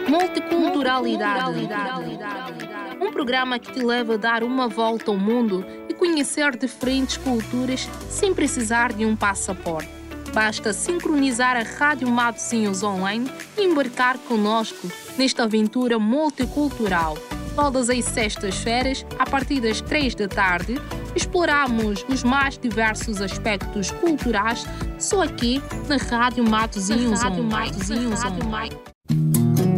Multiculturalidade. Um programa que te leva a dar uma volta ao mundo e conhecer diferentes culturas sem precisar de um passaporte. Basta sincronizar a Rádio Matosinhos online e embarcar conosco nesta aventura multicultural. Todas as sextas-feiras, a partir das 3 da tarde, exploramos os mais diversos aspectos culturais só aqui na Rádio Matosinhos online.